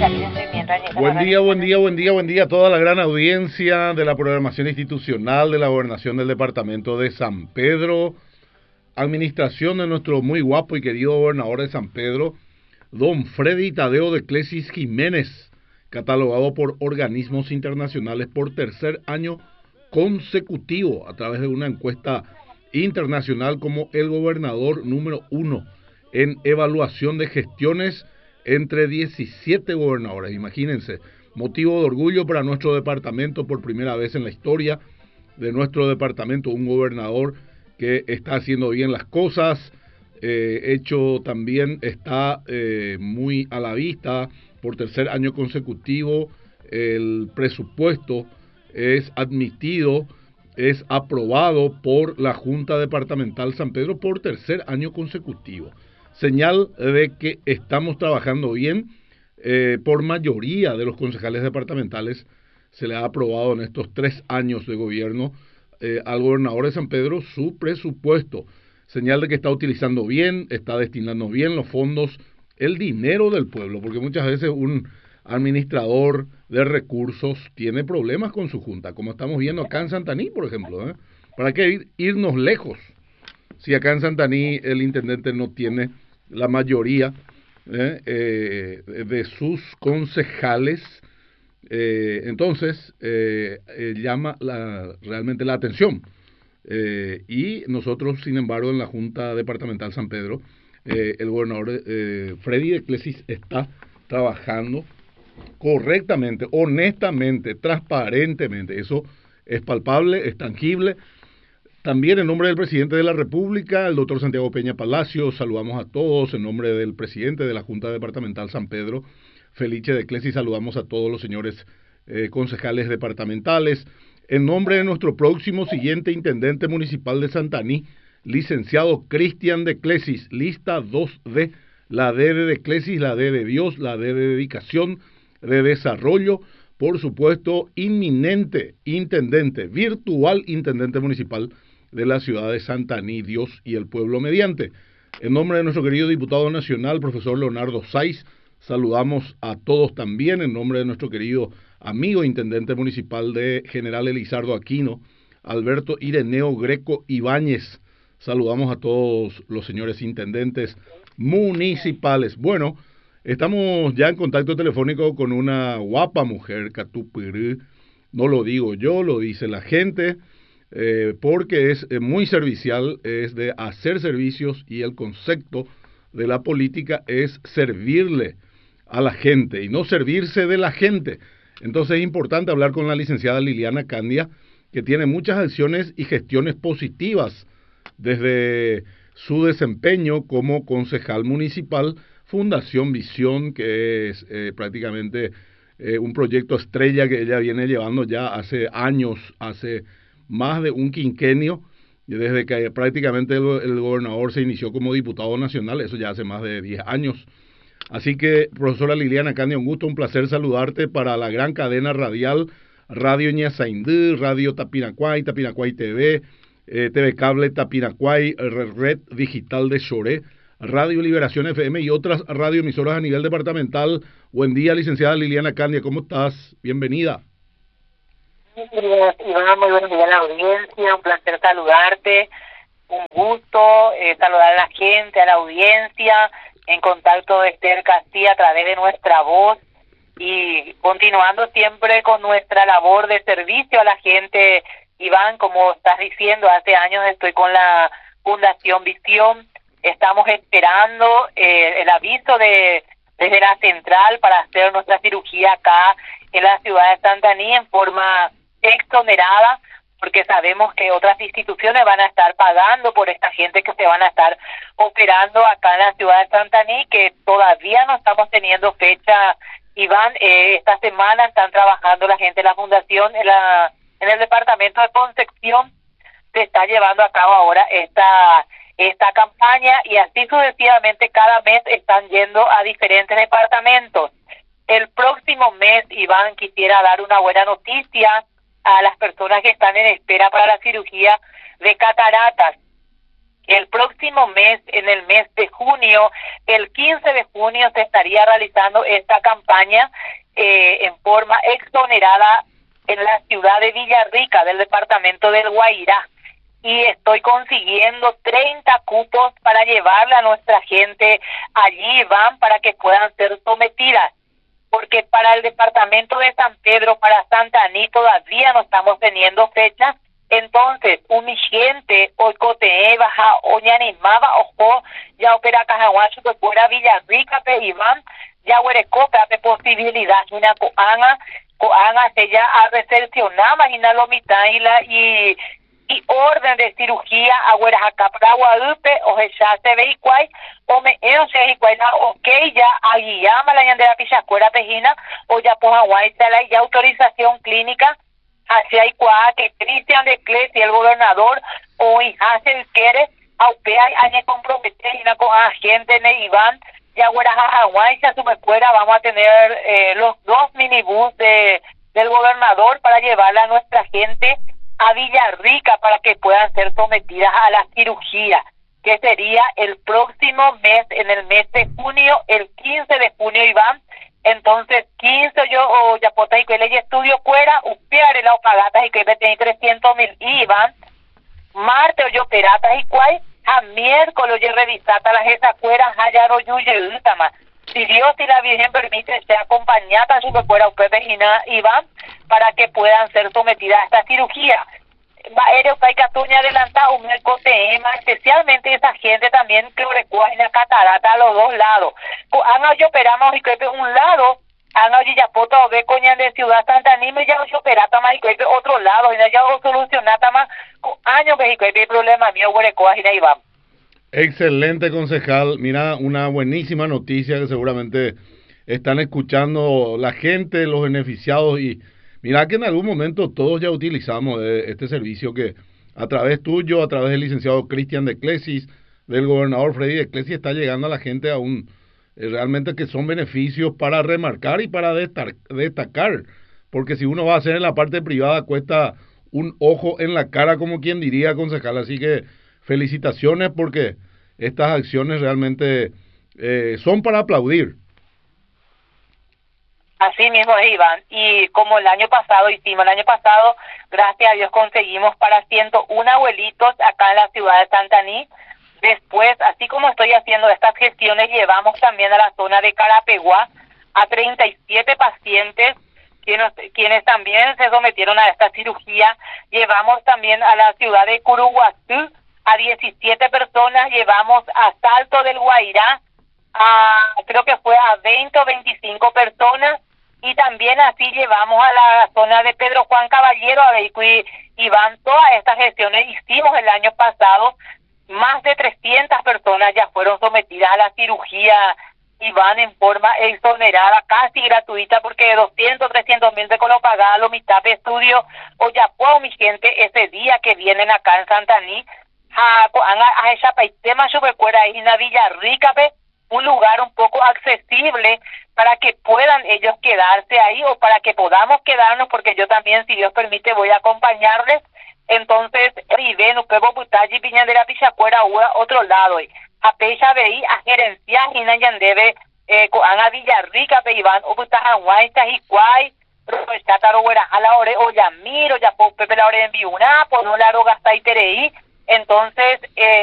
Buen día, buen día, buen día, buen día a toda la gran audiencia de la programación institucional de la Gobernación del Departamento de San Pedro, administración de nuestro muy guapo y querido gobernador de San Pedro, don Freddy Tadeo de Clesis Jiménez, catalogado por organismos internacionales por tercer año consecutivo a través de una encuesta internacional como el gobernador número 1 en evaluación de gestiones entre 17 gobernadores. Imagínense, motivo de orgullo para nuestro departamento, por primera vez en la historia de nuestro departamento, un gobernador que está haciendo bien las cosas. Hecho también está muy a la vista por tercer año consecutivo. El presupuesto es admitido, es aprobado por la Junta Departamental San Pedro por tercer año consecutivo. Señal de que estamos trabajando bien. Por mayoría de los concejales departamentales se le ha aprobado en estos 3 años de gobierno al gobernador de San Pedro su presupuesto. Señal de que está utilizando bien, está destinando bien los fondos, el dinero del pueblo, porque muchas veces un administrador de recursos tiene problemas con su junta, como estamos viendo acá en Santaní, por ejemplo. ¿Para qué irnos lejos? Si acá en Santaní el intendente no tiene la mayoría de sus concejales, entonces llama realmente la atención. Y nosotros, sin embargo, en la Junta Departamental San Pedro, el gobernador Freddy de Clesis está trabajando correctamente, honestamente, transparentemente. Eso es palpable, es tangible. También en nombre del presidente de la República, el doctor Santiago Peña Palacios, saludamos a todos. En nombre del presidente de la Junta Departamental San Pedro, Felice de Clesis, saludamos a todos los señores concejales departamentales. En nombre de nuestro próximo siguiente intendente municipal de Santaní, licenciado Cristian de Clesis, lista 2D, la D de Clesis, la D de Dios, la D de dedicación, de desarrollo, por supuesto, inminente intendente, virtual intendente municipal de la ciudad de Santaní, Dios y el pueblo mediante. En nombre de nuestro querido diputado nacional, profesor Leonardo Saiz, saludamos a todos también. En nombre de nuestro querido amigo intendente municipal de General Elizardo Aquino, Alberto Ireneo Greco Ibáñez, saludamos a todos los señores intendentes municipales. Bueno, estamos ya en contacto telefónico con una guapa mujer, Catupirú. No lo digo yo, lo dice la gente, porque es muy servicial, es de hacer servicios, y el concepto de la política es servirle a la gente y no servirse de la gente. Entonces es importante hablar con la licenciada Liliana Candia, que tiene muchas acciones y gestiones positivas desde su desempeño como concejal municipal. Fundación Visión, que es prácticamente un proyecto estrella que ella viene llevando ya hace años, hace más de un quinquenio, desde que prácticamente el gobernador se inició como diputado nacional, eso ya hace más de 10 años. Así que, profesora Liliana Candia, un gusto, un placer saludarte para la gran cadena radial, Radio Ñasaindú, Radio Tapinacuay, Tapinacuay TV, TV Cable Tapinacuay, Red Digital de Choré, Radio Liberación FM y otras radioemisoras a nivel departamental. Buen día, licenciada Liliana Candia, ¿cómo estás? Bienvenida. Iván, muy buenos días a la audiencia, un placer saludarte, un gusto saludar a la gente, a la audiencia, en contacto de cerca, así a través de nuestra voz, y continuando siempre con nuestra labor de servicio a la gente. Iván, como estás diciendo, hace años estoy con la Fundación Visión. Estamos esperando el aviso desde la central para hacer nuestra cirugía acá en la ciudad de Santaní en forma exonerada, porque sabemos que otras instituciones van a estar pagando por esta gente que se van a estar operando acá en la ciudad de Santaní, que todavía no estamos teniendo fecha. Iván, esta semana están trabajando la gente de la fundación en el departamento de Concepción. Se está llevando a cabo ahora esta campaña, y así sucesivamente cada mes están yendo a diferentes departamentos. El próximo mes, Iván, quisiera dar una buena noticia a las personas que están en espera para la cirugía de cataratas. El próximo mes, en el mes de junio, el 15 de junio, se estaría realizando esta campaña en forma exonerada en la ciudad de Villarrica, del departamento del Guairá. Y estoy consiguiendo 30 cupos para llevarle a nuestra gente allí, van, para que puedan ser sometidas. Porque para el departamento de San Pedro, para Santaní, todavía no estamos teniendo fecha. Entonces, un gente, hoy cote baja, o ñanimaba, ojo, ya opera Cajaguacho, que fuera Villarrica, pe Iván, ya huerecopa, pe posibilidad, una coanga se ya a recepcionar, imagina lo mitad y orden de cirugía, agüeras acá para Guadalupe, o ya se ve igual, o me se igual, ok, ya ahí llama la ñandera pichacuera pejina, o ya pues aguay, ya autorización clínica, hacia igual que Cristian de Clesi, el gobernador, o hace quiere, aupea, hay comprometer con agente de Iván, ya güeras a Hawái, ya su escuela, vamos a tener los 2 minibús del gobernador para llevarle a nuestra gente a Villarrica para que puedan ser sometidas a la cirugía, que sería el próximo mes, en el mes de junio, el 15 de junio, Iván. Entonces, 15 o ya pota y que le estudio fuera, upiare la opagatas y que le tiene 300,000 Iván. Marte o yo peratas y cual, a miércoles yo revisata las esas cueras, hayaro yuye última. Si Dios y la Virgen permite, se acompañada a su fuera Iván, para que puedan ser sometidas a esta cirugía. Especialmente esa gente también que recoge la catarata a los dos lados. Yo operamos y que un lado, ya poto ve coña de Ciudad Santa Nime, ya yo operata más y que otro lado, y ya solucionata más años que hay problema mío, recoge y Iván. Excelente, concejal. Mira, una buenísima noticia que seguramente están escuchando la gente, los beneficiados, y mira que en algún momento todos ya utilizamos este servicio que a través tuyo, a través del licenciado Cristian de Clesis, del gobernador Freddy de Clesis, está llegando a la gente aún realmente que son beneficios para remarcar y para destacar, porque si uno va a hacer en la parte privada cuesta un ojo en la cara, como quien diría, concejal. Así que felicitaciones, porque estas acciones realmente son para aplaudir. Así mismo es, Iván, y como el año pasado, gracias a Dios conseguimos para 101 abuelitos acá en la ciudad de Santaní. Después, así como estoy haciendo estas gestiones, llevamos también a la zona de Carapeguá a 37 pacientes quienes también se sometieron a esta cirugía. Llevamos también a la ciudad de Curuguatú a 17 personas, llevamos a Salto del Guairá creo que fue a 20 o 25 personas, y también así llevamos a la zona de Pedro Juan Caballero, a Vehículo y van todas estas gestiones. Hicimos el año pasado, más de 300 personas ya fueron sometidas a la cirugía y van en forma exonerada, casi gratuita, porque de 200, 300,000 de colo pagada, lo mitad de estudio, o ya puedo mi gente, ese día que vienen acá en Santaní, a esa paitema supercuera ahí en la Villarrica, un lugar un poco accesible para que puedan ellos quedarse ahí, o para que podamos quedarnos, porque yo también, si Dios permite, voy a acompañarles. Entonces, Riven, Upebo, Putaji, Piña de la Pichacuera, otro lado, a Pecha Veí, a Gerencia, Gina Yandebe, a Villarrica, Peiván, o Putajanguay, Tajicuay, Rochátaro, Huerajala, Ore, o Yamiro, ya Pepe la Ore en Viuna, por no la roga hasta Itereí. Entonces,